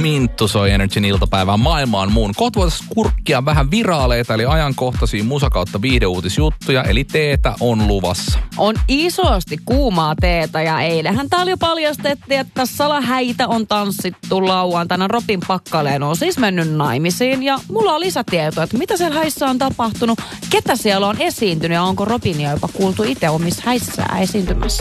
Minttu soi Energin iltapäivään maailmaan muun. Kohta voitaisiin kurkkia vähän viraaleita, eli ajankohtaisia musa kautta viihdeuutisjuttuja, eli teetä on luvassa. On isosti kuumaa teetä ja eilähän täällä jo paljastettiin, että salahäitä on tanssittu lauantaina. Robin Pakkaleen on siis mennyt naimisiin ja mulla on lisätietoa, että mitä siellä häissä on tapahtunut, ketä siellä on esiintynyt ja onko Robinia jopa kuultu itse omissa häissään esiintymässä.